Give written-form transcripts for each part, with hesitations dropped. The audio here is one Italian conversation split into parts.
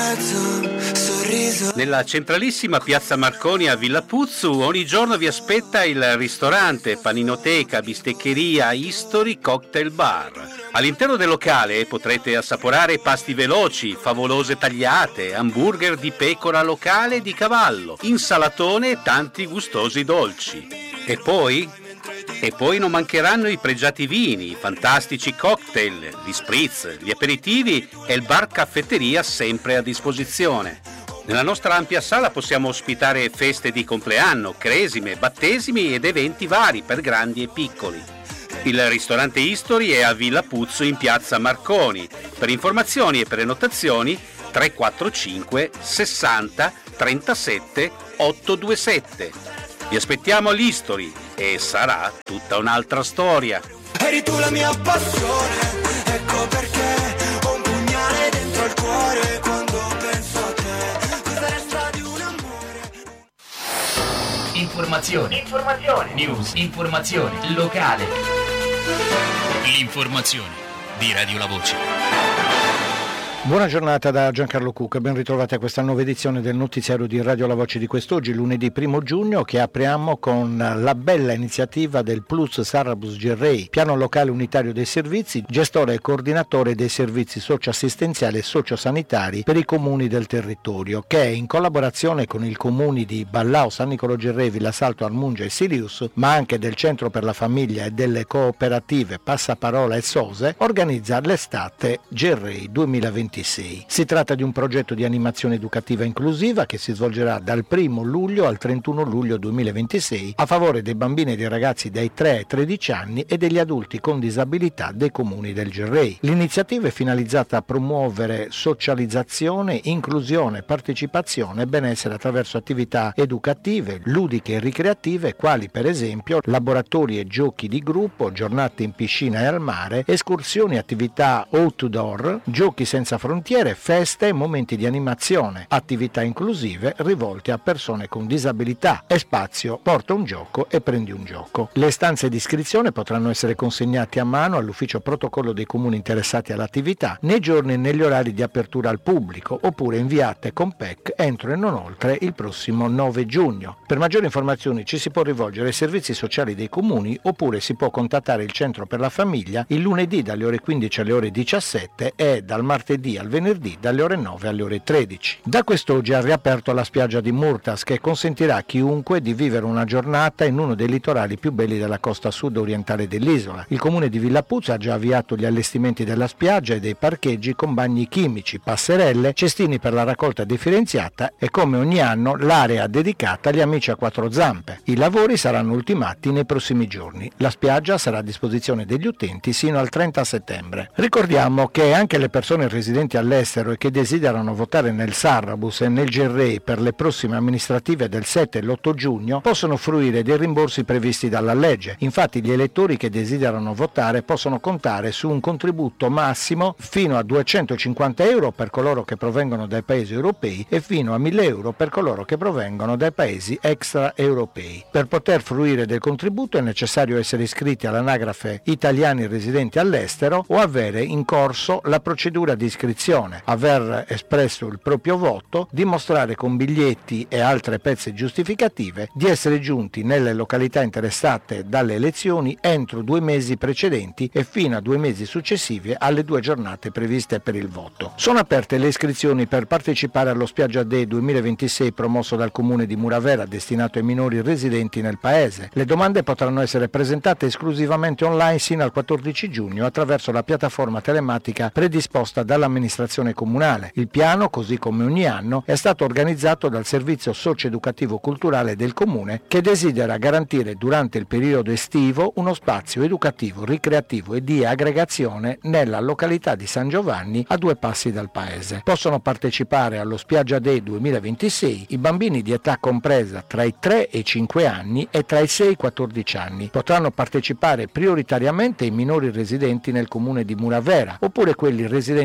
mezzo sorriso. Nella centralissima piazza Marconi a Villa Puzzu ogni giorno vi aspetta il ristorante, paninoteca, bisteccheria, History Cocktail Bar. All'interno del locale potrete assaporare pasti veloci, favolose tagliate, hamburger di pecora locale e di cavallo, insalatone e tanti gustosi dolci. E poi non mancheranno i pregiati vini, i fantastici cocktail, gli spritz, gli aperitivi e il bar caffetteria sempre a disposizione. Nella nostra ampia sala possiamo ospitare feste di compleanno, cresime, battesimi ed eventi vari per grandi e piccoli. Il ristorante History è a Villa Puzzu in piazza Marconi. Per informazioni e prenotazioni 345 60 37 827. Vi aspettiamo all'History e sarà tutta un'altra storia. Eri tu la mia passione, ecco perché ho un pugnale dentro il cuore quando penso a te. Cosa resta di un amore? Informazione. News. Informazione locale. L'informazione di Radio La Voce. Buona giornata da Giancarlo Cucca, ben ritrovati a questa nuova edizione del notiziario di Radio La Voce di quest'oggi, lunedì 1 giugno, che apriamo con la bella iniziativa del Plus Sarrabus Gerrei, piano locale unitario dei servizi, gestore e coordinatore dei servizi socioassistenziali e sociosanitari per i comuni del territorio, che in collaborazione con i comuni di Ballao, San Niccolò Gerrei, Villasalto, Armungia e Silius, ma anche del Centro per la Famiglia e delle cooperative Passaparola e Sose, organizza l'estate Gerrei 2026. Si tratta di un progetto di animazione educativa inclusiva che si svolgerà dal 1 luglio al 31 luglio 2026 a favore dei bambini e dei ragazzi dai 3 ai 13 anni e degli adulti con disabilità dei comuni del Gerrei. L'iniziativa è finalizzata a promuovere socializzazione, inclusione, partecipazione e benessere attraverso attività educative, ludiche e ricreative, quali per esempio laboratori e giochi di gruppo, giornate in piscina e al mare, escursioni e attività outdoor, giochi senza frontiere, feste e momenti di animazione, attività inclusive rivolte a persone con disabilità e spazio porta un gioco e prendi un gioco. Le istanze di iscrizione potranno essere consegnate a mano all'ufficio protocollo dei comuni interessati all'attività nei giorni e negli orari di apertura al pubblico oppure inviate con PEC entro e non oltre il prossimo 9 giugno. Per maggiori informazioni ci si può rivolgere ai servizi sociali dei comuni oppure si può contattare il Centro per la Famiglia il lunedì dalle ore 15 alle ore 17 e dal martedì al venerdì dalle ore 9 alle ore 13. Da quest'oggi ha riaperto la spiaggia di Murtas, che consentirà a chiunque di vivere una giornata in uno dei litorali più belli della costa sud orientale dell'isola. Il comune di Villa Puzzu ha già avviato gli allestimenti della spiaggia e dei parcheggi con bagni chimici, passerelle, cestini per la raccolta differenziata e, come ogni anno, l'area dedicata agli amici a quattro zampe. I lavori saranno ultimati nei prossimi giorni. La spiaggia sarà a disposizione degli utenti sino al 30 settembre. Ricordiamo che anche le persone residenti all'estero e che desiderano votare nel Sarrabus e nel Gerrei per le prossime amministrative del 7 e l'8 giugno possono fruire dei rimborsi previsti dalla legge. Infatti gli elettori che desiderano votare possono contare su un contributo massimo fino a 250 euro per coloro che provengono dai paesi europei e fino a 1.000 euro per coloro che provengono dai paesi extraeuropei. Per poter fruire del contributo è necessario essere iscritti all'anagrafe italiani residenti all'estero o avere in corso la procedura di iscrizione, aver espresso il proprio voto, dimostrare con biglietti e altre pezze giustificative di essere giunti nelle località interessate dalle elezioni entro 2 mesi precedenti e fino a 2 mesi successivi alle 2 giornate previste per il voto. Sono aperte le iscrizioni per partecipare allo Spiaggia Day 2026 promosso dal comune di Muravera destinato ai minori residenti nel paese. Le domande potranno essere presentate esclusivamente online sino al 14 giugno attraverso la piattaforma telematica predisposta dall'amministrazione comunale. Il piano, così come ogni anno, è stato organizzato dal servizio socio-educativo culturale del comune che desidera garantire durante il periodo estivo uno spazio educativo, ricreativo e di aggregazione nella località di San Giovanni a 2 passi dal paese. Possono partecipare allo Spiaggia Day 2026 i bambini di età compresa tra i 3 e i 5 anni e tra i 6 e i 14 anni. Potranno partecipare prioritariamente i minori residenti nel comune di Muravera oppure quelli residenti altrove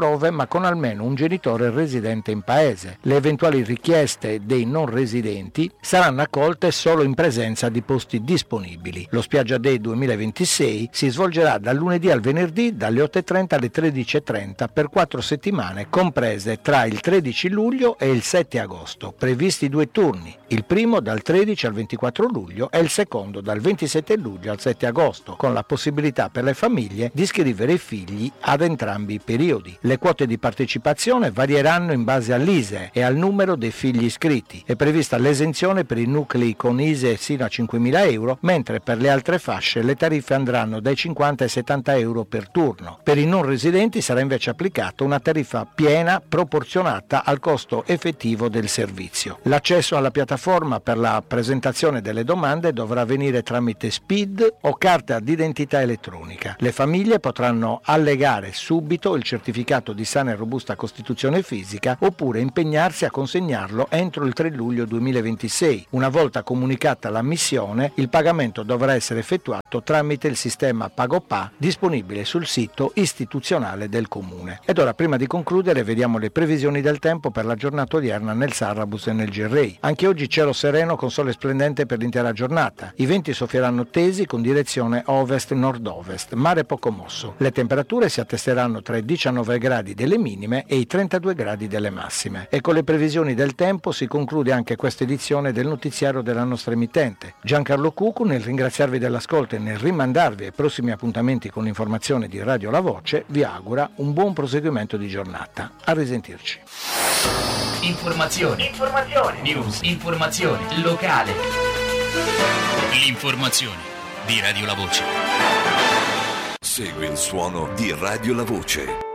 altrove ma con almeno un genitore residente in paese. Le eventuali richieste dei non residenti saranno accolte solo in presenza di posti disponibili. Lo Spiaggia Day 2026 si svolgerà dal lunedì al venerdì dalle 8:30 alle 13:30 per 4 settimane comprese tra il 13 luglio e il 7 agosto. Previsti 2 turni, il primo dal 13 al 24 luglio e il secondo dal 27 luglio al 7 agosto, con la possibilità per le famiglie di iscrivere i figli ad entrambi i periodi. Le quote di partecipazione varieranno in base all'ISEE e al numero dei figli iscritti. È prevista l'esenzione per i nuclei con ISEE sino a 5.000 euro, mentre per le altre fasce le tariffe andranno dai 50 ai 70 euro per turno. Per i non residenti sarà invece applicata una tariffa piena proporzionata al costo effettivo del servizio. L'accesso alla piattaforma per la presentazione delle domande dovrà avvenire tramite SPID o carta d'identità elettronica. Le famiglie potranno allegare subito il certificato di sana e robusta costituzione fisica oppure impegnarsi a consegnarlo entro il 3 luglio 2026. Una volta comunicata l'ammissione, il pagamento dovrà essere effettuato tramite il sistema PagoPA disponibile sul sito istituzionale del Comune. Ed ora, prima di concludere, vediamo le previsioni del tempo per la giornata odierna nel Sarrabus e nel Gerrei. Anche oggi cielo sereno con sole splendente per l'intera giornata. I venti soffieranno tesi con direzione ovest-nord-ovest, mare poco mosso. Le temperature si attesteranno tra i 19 gradi delle minime e i 32 gradi delle massime. E con le previsioni del tempo si conclude anche questa edizione del notiziario della nostra emittente. Giancarlo Cucu, nel ringraziarvi dell'ascolto e nel rimandarvi ai prossimi appuntamenti con l'informazione di Radio La Voce, vi augura un buon proseguimento di giornata. A risentirci. Informazioni, news, informazione locale. L'informazione di Radio La Voce. Segui il suono di Radio La Voce.